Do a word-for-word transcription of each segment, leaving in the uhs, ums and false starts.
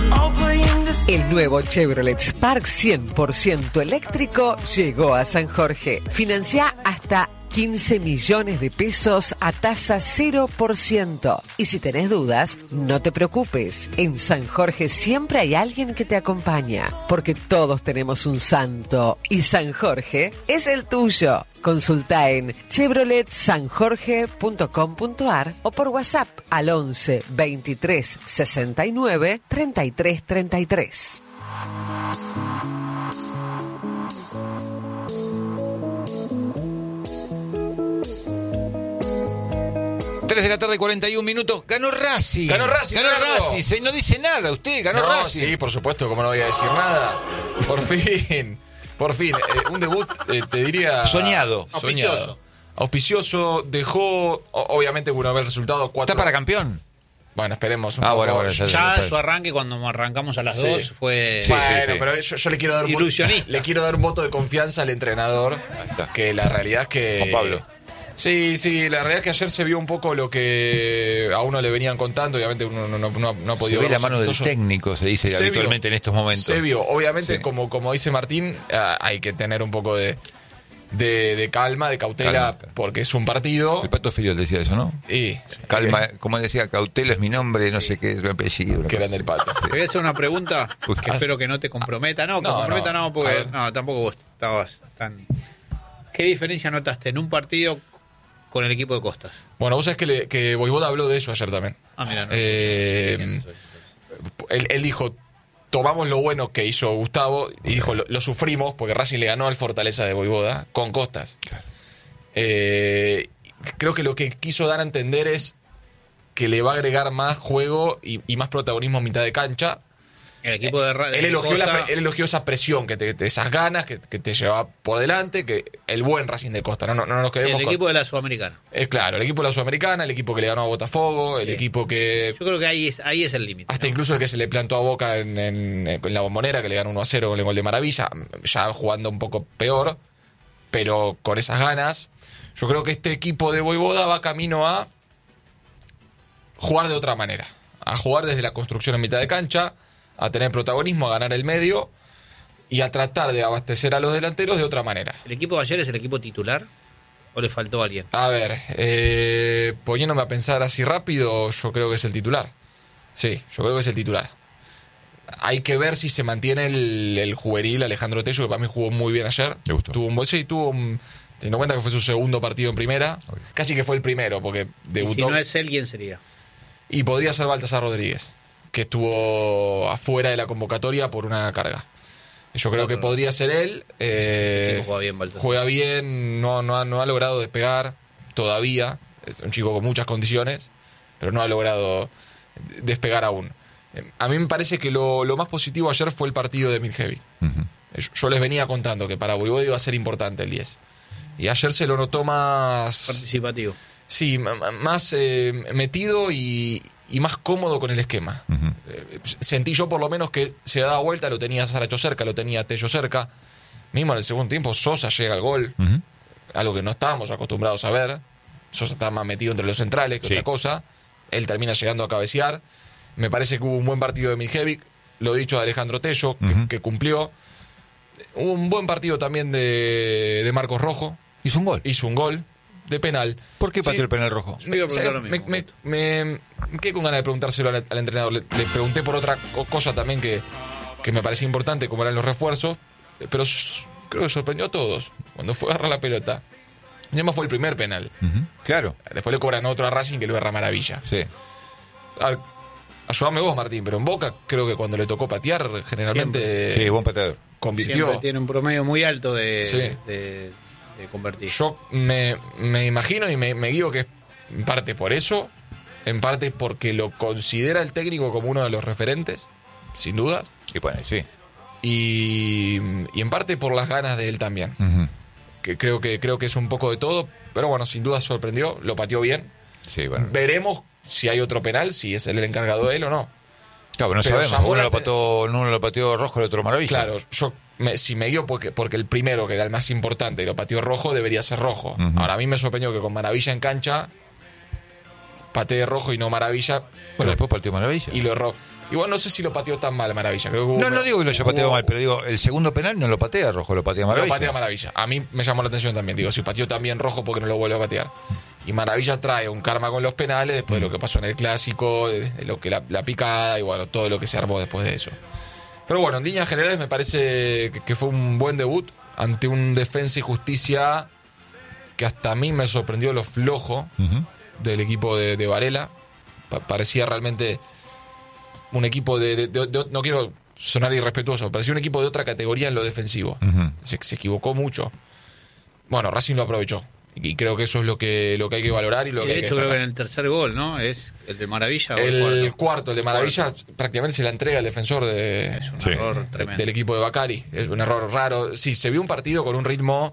El nuevo Chevrolet Spark cien por ciento eléctrico llegó a San Jorge. Financia hasta quince millones de pesos a tasa cero por ciento. Y si tenés dudas, no te preocupes. En San Jorge siempre hay alguien que te acompaña, porque todos tenemos un santo y San Jorge es el tuyo. Consulta en chevrolet san jorge punto com punto a r o por WhatsApp al once veintitrés sesenta y nueve treinta y tres treinta y tres. tres de la tarde, cuarenta y un minutos. Ganó Racing. Ganó Racing. Ganó Ricardo. Racing. Se, no dice nada usted. Ganó No, Racing. sí, por supuesto, como no voy a decir nada. Por fin. Por fin. Eh, un debut, eh, te diría... Soñado. Soñado. Auspicioso. Auspicioso. Dejó, o- obviamente, uno ve el resultado. Cuatro... ¿Está para campeón? Bueno, esperemos un Ah, poco. bueno, bueno, ya- Ya ya- su arranque cuando arrancamos a las Sí. dos fue... Sí, Bueno, sí. pero yo, yo le quiero dar un voto, Ilusionista. le quiero dar un voto de confianza al entrenador, está. que la realidad es que Juan Pablo. Sí, sí, la realidad es que ayer se vio un poco lo que a uno le venían contando, obviamente uno no, no, no, no ha Se podido ve ver la los mano del amistosos. técnico, se dice Se habitualmente vio. en estos momentos. Se vio, obviamente, Sí. como, como dice Martín, ah, hay que tener un poco de, de, de calma, de cautela, Calma, claro. porque es un partido. El Pato Filiol decía eso, ¿no? Y Calma, como él decía, cautela es mi nombre, no sé qué, es mi apellido. una que cosa eran del así. pato. Te voy a hacer una pregunta Uy, que ¿qué espero hace? que no te comprometa. No, No, comprometa no. no, A porque ver. no, tampoco vos estabas tan... ¿Qué diferencia notaste en un partido con el equipo de Costas? Bueno, vos sabés que, le, que Voivoda habló de eso ayer también. Ah, mira, no. Eh, Bien, él, él dijo, tomamos lo bueno que hizo Gustavo y dijo, lo, lo sufrimos porque Racing le ganó al Fortaleza de Voivoda con Costas. Eh, creo que lo que quiso dar a entender es que le va a agregar más juego y, y más protagonismo a mitad de cancha. El equipo de, Ra- Él de elogió, la Costa- pre- él elogió esa presión, que te, te- esas ganas que, que te llevaba por delante, que el buen Racing de Costa. No, no, no nos quedemos el con- equipo de la Sudamericana. Es claro, el equipo de la Sudamericana, el equipo que le ganó a Botafogo, el Sí. equipo que... Yo creo que ahí es, ahí es el límite. Hasta ¿no? incluso el que se le plantó a Boca en, en- en la Bombonera, que le ganó uno a cero con el gol de Maravilla, ya jugando un poco peor, pero con esas ganas. Yo creo que este equipo de Voivoda va camino a jugar de otra manera, a jugar desde la construcción en mitad de cancha, a tener protagonismo, a ganar el medio y a tratar de abastecer a los delanteros de otra manera. ¿El equipo de ayer es el equipo titular o le faltó alguien? A ver, eh, poniéndome a pensar así rápido, yo creo que es el titular. Sí, yo creo que es el titular. Hay que ver si se mantiene el, el juvenil Alejandro Tello, que para mí jugó muy bien ayer. ¿Te gustó? Tuvo un buen, sí, tuvo un, teniendo en cuenta que fue su segundo partido en primera, Obvio. casi que fue el primero, porque Y debutó. si no es él, ¿quién sería? Y podría ser Baltasar Rodríguez, que estuvo afuera de la convocatoria por una carga. Yo creo que podría ser él. eh, Ese chico juega bien, Baltasar. juega bien, no, no, ha, no ha logrado despegar todavía. Es un chico con muchas condiciones, pero no ha logrado despegar aún. Eh, A mí me parece que lo, lo más positivo ayer fue el partido de Milhevi. Ujú. Yo, yo les venía contando que para Voivoda iba a ser importante el diez. Y ayer se lo notó más... Participativo. Sí, m- m- más eh, metido y, y más cómodo con el esquema. Ujú. Eh, sentí yo por lo menos que se daba vuelta, lo tenía Saracho cerca, lo tenía Tello cerca. Mismo en el segundo tiempo Sosa llega al gol, Ujú. algo que no estábamos acostumbrados a ver. Sosa está más metido entre los centrales que Sí. otra cosa. Él termina llegando a cabecear. Me parece que hubo un buen partido de Miljevic, lo dicho de Alejandro Tello, que, Ujú. que cumplió. Hubo un buen partido también de, de Marcos Rojo, Hizo un gol. hizo un gol de penal. ¿Por qué Sí. pateó el penal rojo? Yo iba a preguntar lo Me, mismo. me, me- me quedé con ganas de preguntárselo al, al entrenador. Le, le pregunté por otra co- cosa también que, que me parecía importante, como eran los refuerzos, eh, pero s- creo que sorprendió a todos cuando fue a agarrar la pelota. Encima fue el primer penal. Ujú. Claro. Después le cobran otro a Racing que lo erra maravilla. Sí. A ver, ayúdame vos, Martín, pero en Boca creo que cuando le tocó patear, generalmente Sí, buen pateador. convirtió. Siempre tiene un promedio muy alto de, Sí. de, de convertir. Yo me, me imagino y me, me guío que es en parte por eso, en parte porque lo considera el técnico como uno de los referentes, sin dudas, Y bueno, sí. y, y en parte por las ganas de él también. Ujú. Que creo que creo que es un poco de todo, pero bueno, sin duda sorprendió, lo pateó bien. Sí, bueno. Veremos si hay otro penal, si es él el encargado de él o no. Claro, no Pero sabemos. llamó Uno la lo, te- pateó, uno lo pateó rojo, el otro maravilla. Claro, yo me- si me guío porque, porque el primero, que era el más importante, y lo pateó rojo, debería ser rojo. Ujú. Ahora, a mí me sorprendió que con Maravilla en cancha, patee rojo y no Maravilla, Bueno, después pateó maravilla. y lo erró. Igual no sé si lo pateó tan mal Maravilla. Creo que hubo- No, no digo que lo haya pateado hubo- mal, pero digo, el segundo penal no lo patea Rojo, lo patea Maravilla. Lo patea Maravilla. A mí me llamó la atención también. Digo, si pateó también Rojo, porque no lo vuelve a patear. Y Maravilla trae un karma con los penales después de lo que pasó en el Clásico, de, de lo que la, la picada y bueno, todo lo que se armó después de eso. Pero bueno, en líneas generales me parece que, que fue un buen debut ante un Defensa y Justicia que hasta a mí me sorprendió lo flojo Ujú. del equipo de, de Varela. Pa- parecía realmente un equipo de, de- de- de- no quiero sonar irrespetuoso, parecía un equipo de otra categoría en lo defensivo. Ujú. se, se equivocó mucho. Bueno, Racing lo aprovechó y, y creo que eso es lo que lo que hay que valorar y lo Y que de hay que hecho, creo que en destacar. el tercer gol, ¿no? Es el de Maravilla. o el cuarto. cuarto, el de Maravilla, prácticamente se la entrega al defensor de, Es un Sí. error de- tremendo. del equipo de Bacari. Es un error raro. Sí, se vio un partido con un ritmo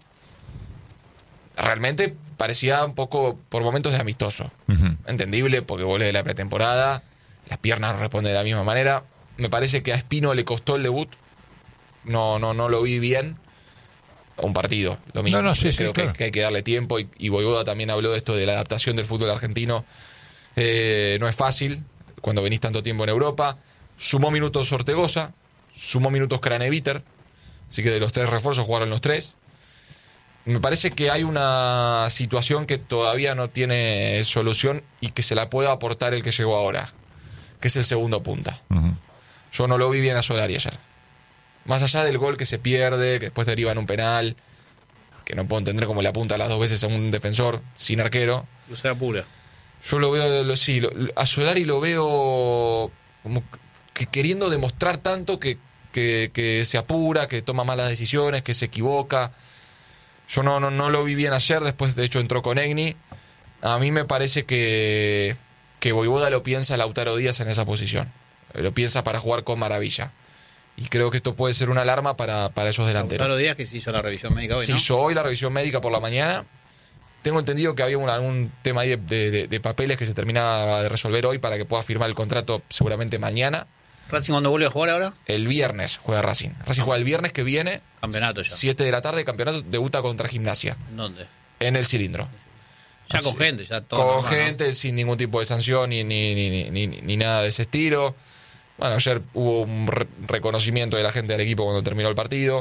realmente parecía un poco por momentos de amistoso. Ujú. Entendible porque vuelve de la pretemporada, las piernas no responden de la misma manera. Me parece que a Espino le costó el debut. No, no, no lo vi bien. Un partido, lo mismo. No, no, sí, sí, Creo que, claro. que hay que darle tiempo. Y, y Boivoda también habló de esto de la adaptación del fútbol argentino. Eh, no es fácil cuando venís tanto tiempo en Europa. Sumó minutos Ortegoza, sumó minutos Craneviter. Así que de los tres refuerzos jugaron los tres. Me parece que hay una situación que todavía no tiene solución y que se la puede aportar el que llegó ahora, que es el segundo punta. Ujú. Yo no lo vi bien a Solari ayer. Más allá del gol que se pierde, que después deriva en un penal, que no puedo entender cómo le apunta las dos veces a un defensor sin arquero. Lucera pura. Yo lo veo, lo- sí, lo- a Solari lo veo como que queriendo demostrar tanto que, que, que se apura, que toma malas decisiones, que se equivoca. Yo no, no, no lo vi bien ayer, después de hecho entró con Egni. A mí me parece que, que Boivoda lo piensa Lautaro Díaz en esa posición. Lo piensa para jugar con Maravilla. Y creo que esto puede ser una alarma para, para esos delanteros. Lautaro Díaz que se hizo la revisión médica hoy, Se ¿no? hizo hoy la revisión médica por la mañana. Tengo entendido que había un, algún tema ahí de, de- de- de papeles que se terminaba de resolver hoy para que pueda firmar el contrato seguramente mañana. Racing cuando vuelve a jugar ahora, El viernes juega Racing. Racing juega el viernes que viene. Campeonato ya. siete de la tarde, campeonato, debuta contra Gimnasia. ¿en dónde? En el cilindro. Ya Así- con gente, ya todo. Con normal, ¿no? gente, sin ningún tipo de sanción ni, ni, ni, ni, ni- ni nada de ese estilo. Bueno, ayer hubo un re- reconocimiento de la gente del equipo cuando terminó el partido.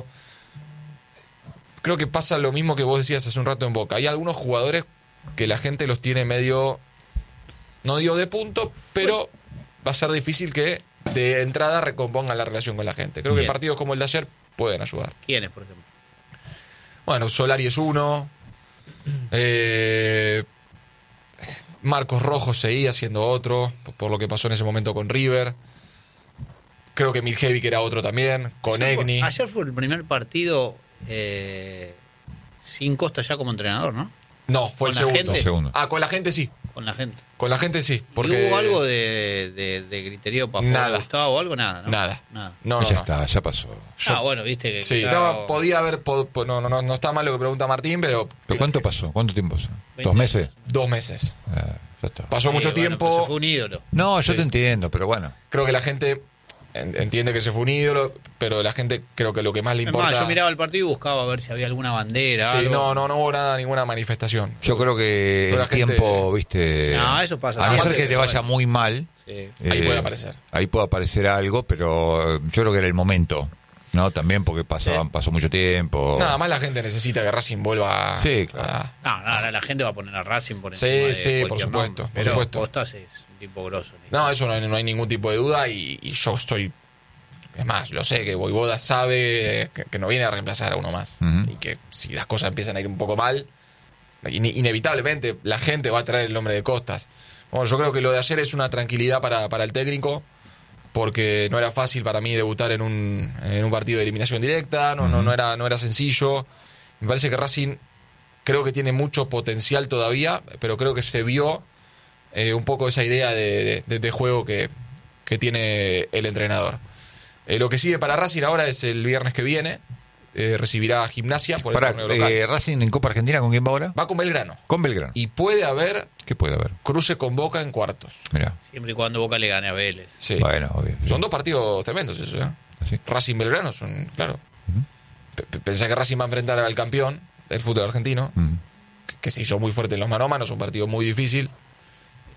Creo que pasa lo mismo que vos decías hace un rato en Boca. Hay algunos jugadores que la gente los tiene medio, no digo de punto, pero va a ser difícil que de entrada recompongan la relación con la gente. Creo que Bien. partidos como el de ayer pueden ayudar. ¿Quiénes, por ejemplo? Bueno, Solari es uno. Eh, Marcos Rojo seguía siendo otro, por lo que pasó en ese momento con River. Creo que Miljevic era otro también, con ayer Egni. Fue, ayer fue el primer partido eh, sin Costa ya como entrenador, ¿no? No, fue el ¿Con la segundo. gente? Segundo. Ah, con la gente sí. Con la gente. Con la gente sí. ¿Y Porque hubo algo de, de, de griterío para Nada. jugar a Gustavo o algo? Nada, ¿no? Nada. Nada. No, no, ya no. está, ya pasó. Yo- Ah, bueno, viste que Sí, ya- no, podía haber. po- po- no, no, no, no está mal lo que pregunta Martín, pero. ¿Pero cuánto pasó? ¿Cuánto tiempo pasó? veinte ¿Dos meses? Dos meses. Ah, ya está. Pasó Sí, mucho bueno, tiempo. pero se fue un ídolo. No, yo Sí. te entiendo, pero bueno. Creo que la gente en- entiende que se fue un ídolo, pero la gente creo que lo que más le Es importa. más, yo miraba el partido y buscaba a ver si había alguna bandera. Sí, algo. no, no, no hubo nada, ninguna manifestación. Yo creo que Pero la el gente- tiempo, viste. No, eso pasa. A no ser Aparte, que te vaya bueno. muy mal. Sí. Ahí eh, puede aparecer. Ahí puede aparecer algo, pero eh, yo creo que era el momento, ¿no? También porque pasaban, Sí. pasó mucho tiempo. Nada más la gente necesita que Racing vuelva a- Sí, claro. a- No, no, ahora la gente va a poner a Racing por Sí, encima de sí, cualquier por supuesto, nombre. por Pero supuesto. Costas es un tipo grosso. No, eso no hay, no hay ningún tipo de duda y, y yo estoy... Es más, lo sé, que Boivoda sabe que, que no viene a reemplazar a uno más. Ujú. Y que si las cosas empiezan a ir un poco mal, in- inevitablemente la gente va a traer el nombre de Costas. Bueno, yo creo que lo de ayer es una tranquilidad para, para el técnico, porque no era fácil para mí debutar en un, en un partido de eliminación directa, no, no, no, era, no era sencillo. Me parece que Racing creo que tiene mucho potencial todavía, pero creo que se vio eh, un poco esa idea de, de- de juego que, que tiene el entrenador. Eh, lo que sigue para Racing ahora es el viernes que viene, eh, recibirá a Gimnasia por el Para, torneo local. eh, Racing en Copa Argentina, ¿con quién va ahora? Va con Belgrano. Con Belgrano. Y puede haber ¿Qué puede haber? cruce con Boca en cuartos. Mirá. Siempre y cuando Boca le gane a Vélez. Sí. Bueno, obvio. Son dos partidos tremendos esos, ¿eh? Así. Racing Belgrano son, claro. P- p- Pensá que Racing va a enfrentar al campeón del fútbol argentino, Mm. que, que se hizo muy fuerte en los mano a mano, es un partido muy difícil.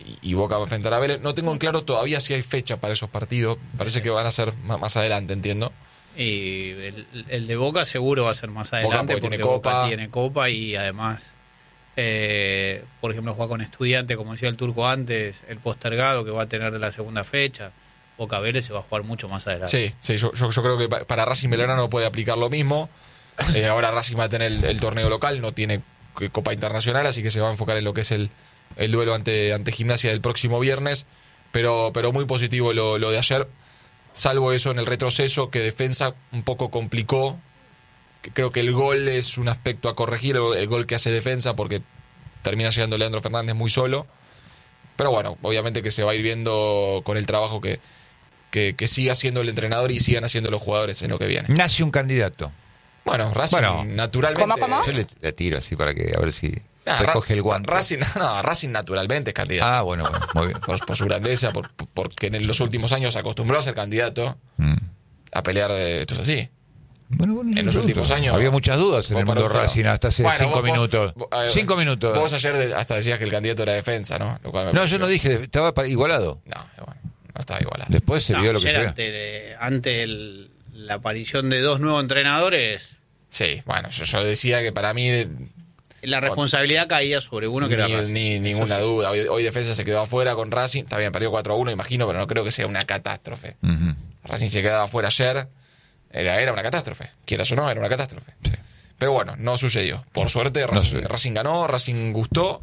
y, y Boca va a enfrentar a Vélez. No tengo en claro todavía si hay fecha para esos partidos. Parece que van a ser más, más adelante, entiendo. Y el, el de Boca seguro va a ser más adelante Boca porque porque tiene Boca Copa. tiene Copa y además, eh, por ejemplo, juega con Estudiante, como decía el Turco antes, el postergado que va a tener de la segunda fecha. Boca Vélez se va a jugar mucho más adelante. Sí, sí, yo, yo, yo creo que pa- para Racing Belgrano puede aplicar lo mismo. Eh, ahora Racing va a tener el, el torneo local, no tiene eh, Copa Internacional, así que se va a enfocar en lo que es el, el duelo ante, ante Gimnasia del próximo viernes. Pero, pero muy positivo lo, lo de ayer, salvo eso en el retroceso, que defensa un poco complicó. Que creo que el gol es un aspecto a corregir, el, el gol que hace defensa, porque termina llegando Leandro Fernández muy solo. Pero bueno, obviamente que se va a ir viendo con el trabajo que, que, que siga haciendo el entrenador y sigan haciendo los jugadores en lo que viene. Nace un candidato. Bueno, Racing Bueno. naturalmente... ¿Cómo, cómo? Yo le, le tiro así para que a ver si Ah, recoge Ra- el guante. Racing, no, Racing naturalmente es candidato. Ah, bueno, bueno, muy bien. Por, por su grandeza, por, por- porque en los últimos años se acostumbró a ser candidato, Mm. a pelear, eh, esto es así. Bueno, bueno, En los yo- últimos años- había muchas dudas en Vos el mundo para otro- Racing hasta hace Bueno, cinco vos- vos- minutos. vos- eh, cinco minutos. Vos ayer de- hasta decías que el candidato era defensa, ¿no? Lo cual me No, pareció- yo no dije, estaba pa- igualado. No, eh, bueno, no estaba igualado. Después se No, vio lo que ayer se vio. ante, ante el- la aparición de dos nuevos entrenadores, Sí, bueno, yo, yo decía que para mí eh, la responsabilidad caía sobre uno que ni, era Racing. ni- Eso ninguna sí. duda. Hoy, hoy defensa se quedó afuera con Racing. Está bien, perdió cuatro a uno, imagino, pero no creo que sea una catástrofe. Ujú. Racing se quedaba afuera ayer. Era, era una catástrofe. Quieras o no, era una catástrofe. Sí. Pero bueno, no sucedió. Por suerte, Racing, sucedió. Racing ganó, Racing gustó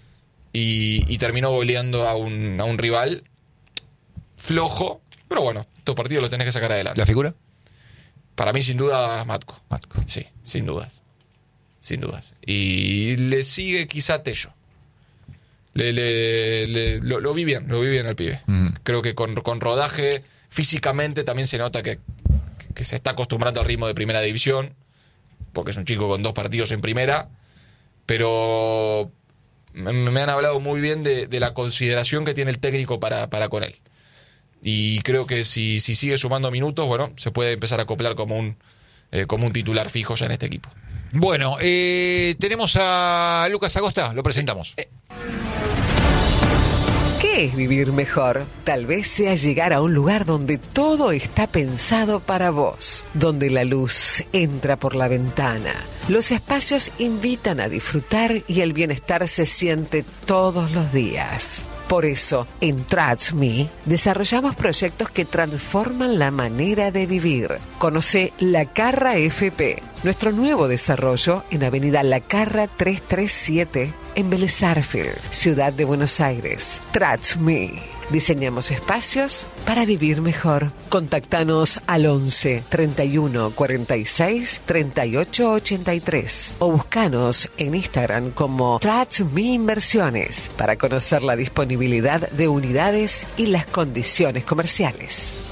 y, y terminó goleando a un, a un rival flojo. Pero bueno, estos partidos los tenés que sacar adelante. ¿La figura? Para mí, sin duda, Matco. Matco. Sí, sin dudas. Sin dudas. Y le sigue quizá Tello. Le, le- le- lo, lo vi bien, lo vi bien al pibe. Mm. Creo que con, con rodaje, físicamente también se nota que, que se está acostumbrando al ritmo de primera división, porque es un chico con dos partidos en primera, pero me, me han hablado muy bien de, de la consideración que tiene el técnico para, para con él. Y creo que si, si sigue sumando minutos, bueno, se puede empezar a acoplar como un, eh, como un titular fijo ya en este equipo. Bueno, eh, tenemos a Lucas Acosta, lo presentamos. ¿Qué es vivir mejor? Tal vez sea llegar a un lugar donde todo está pensado para vos, donde la luz entra por la ventana, los espacios invitan a disfrutar y el bienestar se siente todos los días. Por eso, en Trust Me, desarrollamos proyectos que transforman la manera de vivir. Conoce La Carra F P, nuestro nuevo desarrollo en Avenida La Carra trescientos treinta y siete, en Vélez Sarsfield, Ciudad de Buenos Aires. Trust Me. Diseñamos espacios para vivir mejor. Contactanos al once, treinta y uno, cuarenta y seis, treinta y ocho ochenta y tres o buscanos en Instagram como Trust Me Inversiones para conocer la disponibilidad de unidades y las condiciones comerciales.